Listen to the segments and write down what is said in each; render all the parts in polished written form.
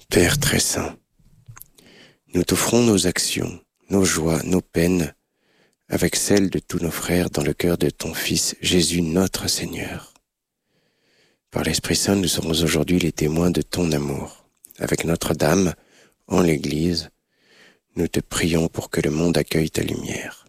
Père très saint, nous t'offrons nos actions, nos joies, nos peines, avec celles de tous nos frères dans le cœur de ton Fils Jésus notre Seigneur. Par l'Esprit Saint, nous serons aujourd'hui les témoins de ton amour. Avec Notre-Dame, en l'Église, nous te prions pour que le monde accueille ta lumière.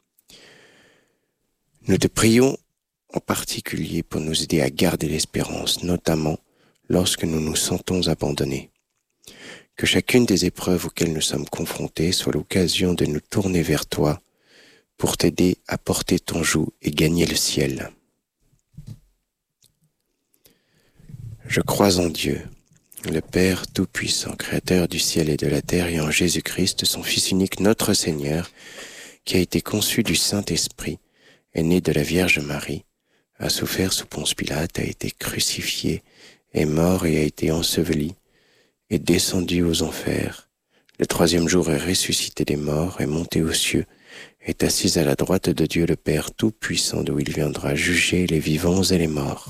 Nous te prions en particulier pour nous aider à garder l'espérance, notamment lorsque nous nous sentons abandonnés. Que chacune des épreuves auxquelles nous sommes confrontés soit l'occasion de nous tourner vers toi pour t'aider à porter ton joug et gagner le ciel. Je crois en Dieu, le Père Tout-Puissant, Créateur du ciel et de la terre, et en Jésus-Christ, son Fils unique, notre Seigneur, qui a été conçu du Saint-Esprit, est né de la Vierge Marie, a souffert sous Ponce Pilate, a été crucifié, est mort et a été enseveli, est descendu aux enfers. Le troisième jour est ressuscité des morts, est monté aux cieux, est assis à la droite de Dieu le Père Tout-Puissant, d'où il viendra juger les vivants et les morts.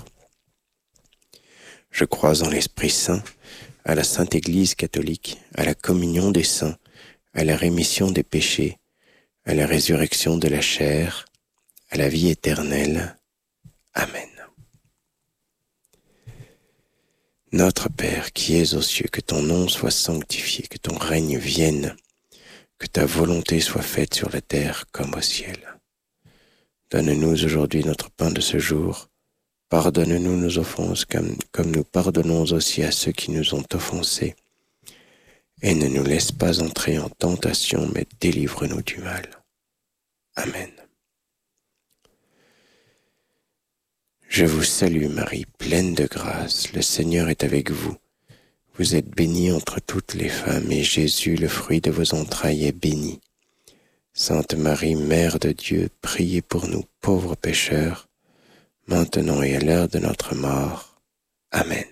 Je crois en l'Esprit Saint, à la Sainte Église catholique, à la communion des saints, à la rémission des péchés, à la résurrection de la chair, à la vie éternelle. Amen. Notre Père qui es aux cieux, que ton nom soit sanctifié, que ton règne vienne, que ta volonté soit faite sur la terre comme au ciel. Donne-nous aujourd'hui notre pain de ce jour. Pardonne-nous nos offenses comme nous pardonnons aussi à ceux qui nous ont offensés. Et ne nous laisse pas entrer en tentation, mais délivre-nous du mal. Amen. Je vous salue Marie, pleine de grâce, le Seigneur est avec vous. Vous êtes bénie entre toutes les femmes, et Jésus, le fruit de vos entrailles, est béni. Sainte Marie, Mère de Dieu, priez pour nous pauvres pécheurs, maintenant et à l'heure de notre mort. Amen.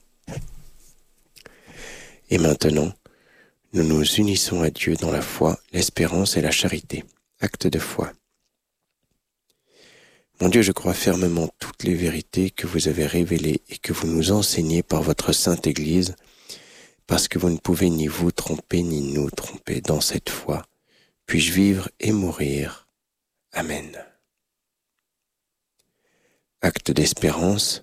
Et maintenant, nous nous unissons à Dieu dans la foi, l'espérance et la charité. Acte de foi. Mon Dieu, je crois fermement toutes les vérités que vous avez révélées et que vous nous enseignez par votre Sainte Église, parce que vous ne pouvez ni vous tromper ni nous tromper dans cette foi. Puis-je vivre et mourir. Amen. Acte d'espérance.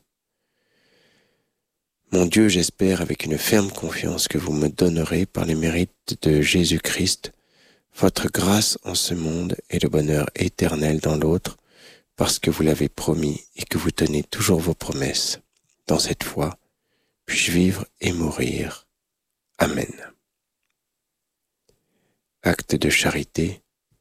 Mon Dieu, j'espère avec une ferme confiance que vous me donnerez par les mérites de Jésus-Christ votre grâce en ce monde et le bonheur éternel dans l'autre, parce que vous l'avez promis et que vous tenez toujours vos promesses. Dans cette foi, puis-je vivre et mourir. Amen. Acte de charité.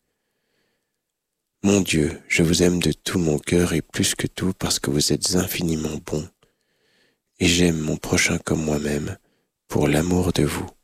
Mon Dieu, je vous aime de tout mon cœur et plus que tout parce que vous êtes infiniment bon, et j'aime mon prochain comme moi-même pour l'amour de vous.